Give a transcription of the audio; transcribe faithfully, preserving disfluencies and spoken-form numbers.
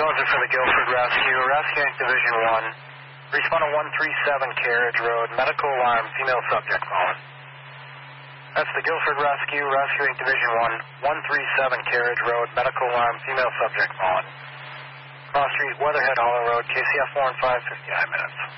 Those are for the Guilford Rescue. Rescue Inc Division one. Respond to one three seven Carriage Road. Medical alarm. Female subject fallen. That's the Guilford Rescue. Rescue Inc Division one. one three seven Carriage Road. Medical alarm. Female subject fallen. Cross Street, Weatherhead Hollow Road. K C F four and five, fifty-nine minutes.